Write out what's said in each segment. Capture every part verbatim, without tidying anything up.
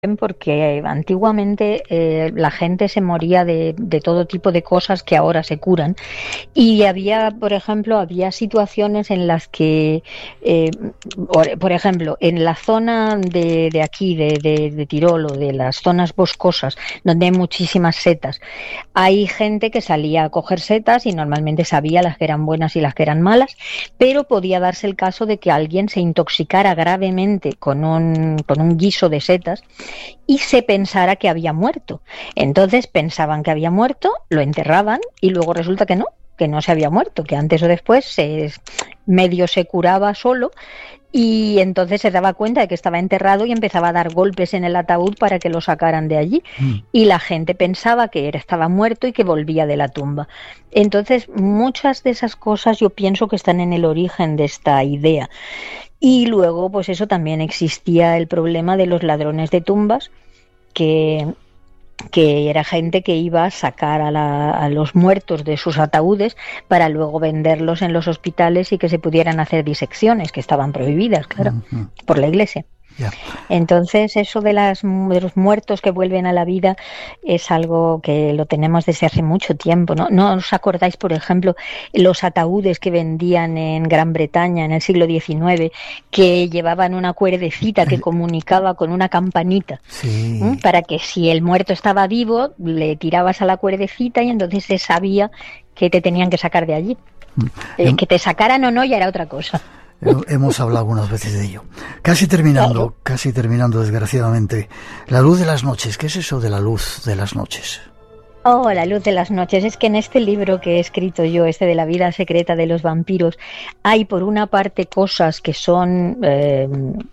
porque antiguamente eh, la gente se moría de, de todo tipo de cosas que ahora se curan, y había, por ejemplo, había situaciones en las que, eh, por, por ejemplo, en la zona de, de aquí, de, de, de Tirol, o de las zonas boscosas, donde hay muchísimas setas, hay gente que salía a coger setas y normalmente sabía las que eran buenas y las que eran malas, pero podía darse el caso de que alguien se intoxicara gravemente con un, con un guiso de setas y se pensara que había muerto. Entonces pensaban que había muerto, lo enterraban y luego resulta que no, que no se había muerto, que antes o después se medio se curaba solo, y entonces se daba cuenta de que estaba enterrado y empezaba a dar golpes en el ataúd para que lo sacaran de allí, mm. y la gente pensaba que era, estaba muerto y que volvía de la tumba. Entonces muchas de esas cosas yo pienso que están en el origen de esta idea. Y luego, pues eso, también existía el problema de los ladrones de tumbas, que, que era gente que iba a sacar a, la, a los muertos de sus ataúdes para luego venderlos en los hospitales y que se pudieran hacer disecciones, que estaban prohibidas, claro, uh-huh. por la Iglesia. Yeah. Entonces eso de, las, de los muertos que vuelven a la vida es algo que lo tenemos desde hace mucho tiempo, ¿no? ¿No os acordáis, por ejemplo, los ataúdes que vendían en Gran Bretaña en el siglo diecinueve, que llevaban una cuerdecita que comunicaba con una campanita? Sí. ¿Mm? Para que si el muerto estaba vivo le tirabas a la cuerdecita y entonces se sabía que te tenían que sacar de allí. Mm. Eh, que te sacaran o no ya era otra cosa. Hemos hablado algunas veces de ello. Casi terminando, claro. casi terminando desgraciadamente. La luz de las noches, ¿qué es eso de la luz de las noches? Oh, la luz de las noches. Es que en este libro que he escrito yo, este de la vida secreta de los vampiros, hay por una parte cosas que son eh,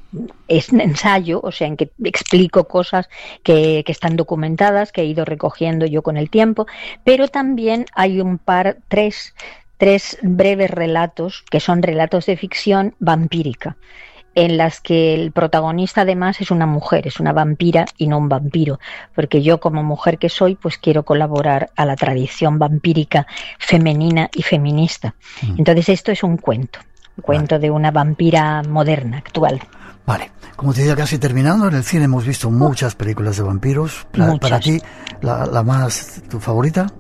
es un ensayo, o sea, en que explico cosas que, que están documentadas, que he ido recogiendo yo con el tiempo, pero también hay un par, tres tres breves relatos, que son relatos de ficción vampírica, en las que el protagonista además es una mujer, es una vampira y no un vampiro, porque yo como mujer que soy, pues quiero colaborar a la tradición vampírica femenina y feminista. Mm. Entonces esto es un cuento, un cuento vale. de una vampira moderna, actual. Vale, como te decía, casi terminando, en el cine hemos visto muchas películas de vampiros. Para, para ti, la, la más, ¿tu favorita?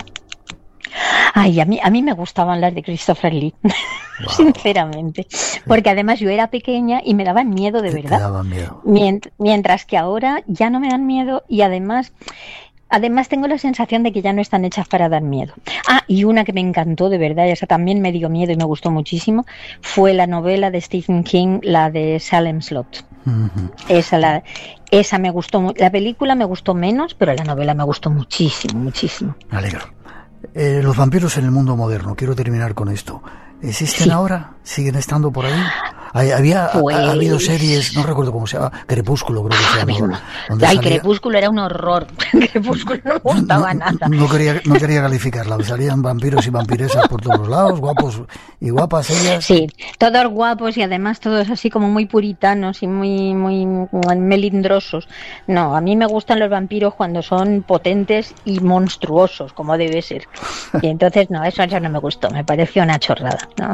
Ay, a mí, a mí me gustaban las de Christopher Lee, wow. sinceramente, sí. porque además yo era pequeña y me daban miedo de te, verdad, te daban miedo. Mient- mientras que ahora ya no me dan miedo y además... Además tengo la sensación de que ya no están hechas para dar miedo. Ah, y una que me encantó de verdad, y esa también me dio miedo y me gustó muchísimo, fue la novela de Stephen King, la de Salem Slot. Uh-huh. Esa, la, esa me gustó, la película me gustó menos, pero la novela me gustó muchísimo, muchísimo. Me alegro. Eh, los vampiros en el mundo moderno, quiero terminar con esto. ¿Existen sí. ahora? ¿Siguen estando por ahí? Hay, había pues... ha, ha habido series, no recuerdo cómo se llama, Crepúsculo creo que se llama. Ay, salía... Crepúsculo era un horror. Crepúsculo no me gustaba no, nada. No quería, no quería calificarla, salían vampiros y vampiresas por todos los lados, guapos y guapas ellas. Sí, todos guapos y además todos así como muy puritanos y muy, muy melindrosos. No, a mí me gustan los vampiros cuando son potentes y monstruosos, como debe ser. Y entonces no, eso ya no me gustó, me pareció una chorrada. No.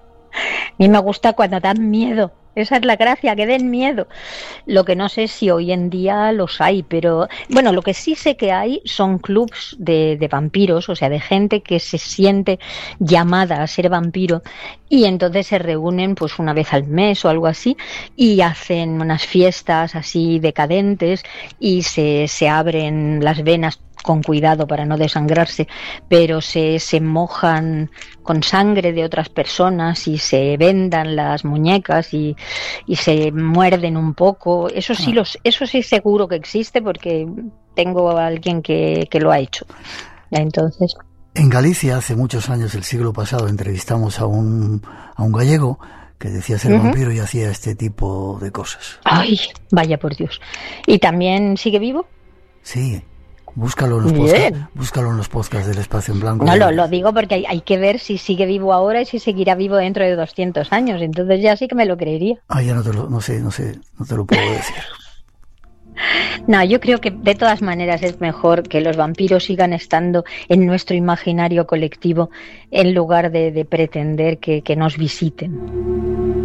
A mí me gusta cuando dan miedo, esa es la gracia, que den miedo. Lo que no sé si hoy en día los hay, pero bueno, lo que sí sé que hay son clubs de, de vampiros, o sea, de gente que se siente llamada a ser vampiro y entonces se reúnen pues una vez al mes o algo así y hacen unas fiestas así decadentes y se, se abren las venas con cuidado para no desangrarse, pero se, se mojan con sangre de otras personas y se vendan las muñecas y, y se muerden un poco. Eso sí, los, eso sí seguro que existe porque tengo a alguien que, que lo ha hecho. Entonces... En Galicia, hace muchos años, el siglo pasado, entrevistamos a un, a un gallego que decía ser uh-huh. vampiro y hacía este tipo de cosas. Ay, vaya por Dios. ¿Y también sigue vivo? Sí. Búscalo en los podcasts, búscalo en los podcasts del Espacio en Blanco. No, lo, lo digo porque hay, hay que ver si sigue vivo ahora y si seguirá vivo dentro de doscientos años. Entonces ya sí que me lo creería. Ah, ya no te lo, no sé, no sé, no te lo puedo decir. No, yo creo que de todas maneras es mejor que los vampiros sigan estando en nuestro imaginario colectivo en lugar de, de pretender que, que nos visiten.